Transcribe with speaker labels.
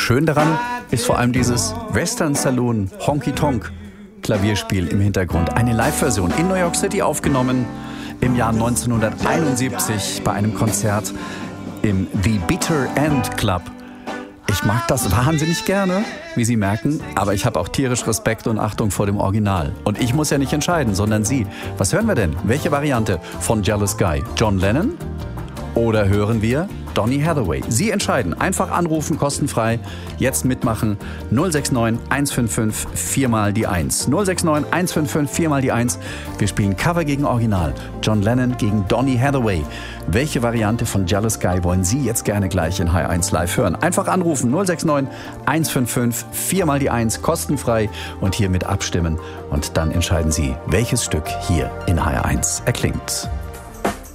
Speaker 1: Schön daran ist vor allem dieses Western Saloon Honky Tonk Klavierspiel im Hintergrund. Eine Live-Version in New York City aufgenommen im Jahr 1971 bei einem Konzert im The Bitter End Club. Ich mag das wahnsinnig gerne, wie Sie merken, aber ich habe auch tierisch Respekt und Achtung vor dem Original. Und ich muss ja nicht entscheiden, sondern Sie. Was hören wir denn? Welche Variante von Jealous Guy? John Lennon? Oder hören wir Donny Hathaway? Sie entscheiden. Einfach anrufen, kostenfrei. Jetzt mitmachen. 069 155 4 mal die 1. 069 155 4 mal die 1. Wir spielen Cover gegen Original. John Lennon gegen Donny Hathaway. Welche Variante von Jealous Guy wollen Sie jetzt gerne gleich in HR1 Live hören? Einfach anrufen. 069 155 4 mal die 1. Kostenfrei. Und hier mit abstimmen. Und dann entscheiden Sie, welches Stück hier in HR1 erklingt.